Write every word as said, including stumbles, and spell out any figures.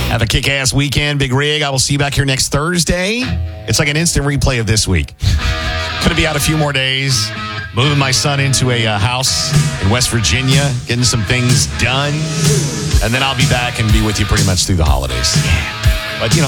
Have a kick-ass weekend, Big Rig. I will see you back here next Thursday. It's like an instant replay of this week. Going to be out a few more days. Moving my son into a uh, house in West Virginia. Getting some things done. And then I'll be back and be with you pretty much through the holidays. But, you know,